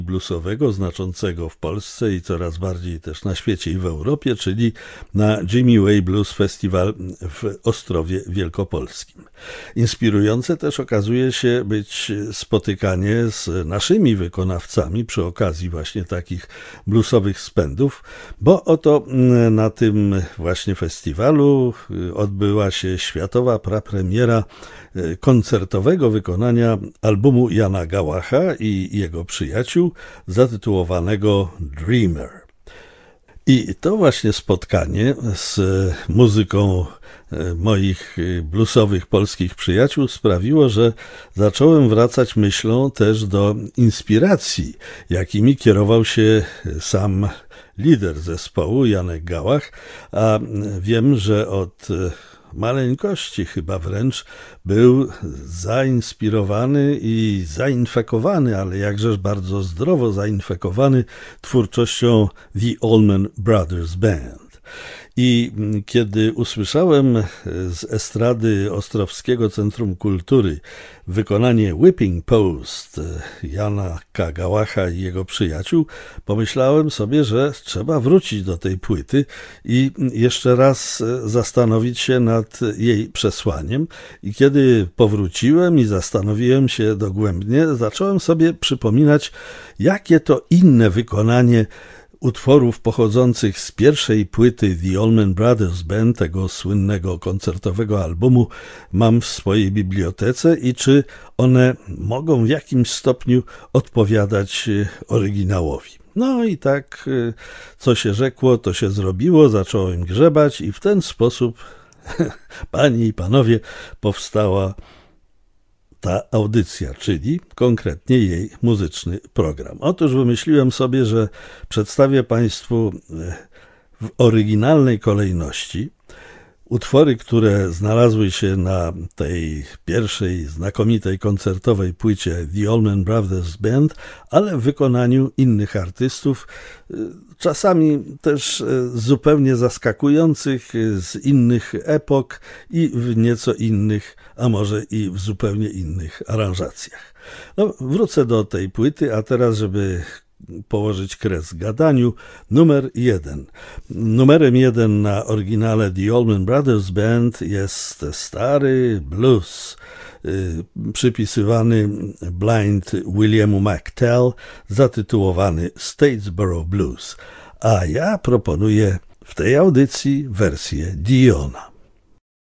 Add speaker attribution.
Speaker 1: bluesowego znaczącego w Polsce i coraz bardziej też na świecie i w Europie, czyli na Jimmy Way Blues Festival w Ostrowie Wielkopolskim. Inspirujące też okazuje się być spotykanie z naszymi wykonawcami przy okazji właśnie takich bluesowych spędów, bo oto na tym właśnie festiwalu odbyła się światowa prapremiera koncertowego wykonania albumu Jana Gałacha i jego przyjaciół zatytułowanego Dreamer. I to właśnie spotkanie z muzyką moich bluesowych polskich przyjaciół sprawiło, że zacząłem wracać myślą też do inspiracji, jakimi kierował się sam lider zespołu, Janek Gałach, a wiem, że od maleńkości chyba wręcz był zainspirowany i zainfekowany, ale jakżeż bardzo zdrowo zainfekowany twórczością The Allman Brothers Band. I kiedy usłyszałem z estrady Ostrowskiego Centrum Kultury wykonanie Whipping Post Jana K. Gałacha i jego przyjaciół, pomyślałem sobie, że trzeba wrócić do tej płyty i jeszcze raz zastanowić się nad jej przesłaniem. I kiedy powróciłem i zastanowiłem się dogłębnie, zacząłem sobie przypominać, jakie to inne wykonanie utworów pochodzących z pierwszej płyty The Allman Brothers Band, tego słynnego koncertowego albumu, mam w swojej bibliotece i czy one mogą w jakimś stopniu odpowiadać oryginałowi. No i tak, co się rzekło, to się zrobiło, zacząłem grzebać i w ten sposób, panie i panowie, powstała ta audycja, czyli konkretnie jej muzyczny program. Otóż wymyśliłem sobie, że przedstawię Państwu w oryginalnej kolejności utwory, które znalazły się na tej pierwszej znakomitej koncertowej płycie The Allman Brothers Band, ale w wykonaniu innych artystów, czasami też zupełnie zaskakujących, z innych epok i w nieco innych, a może i w zupełnie innych aranżacjach. No, wrócę do tej płyty, a teraz, żeby położyć kres gadaniu, numer 1. Numerem 1 na oryginale The Allman Brothers Band jest stary blues przypisywany Blind Williamu McTell, zatytułowany Statesboro Blues. A ja proponuję w tej audycji wersję Diona.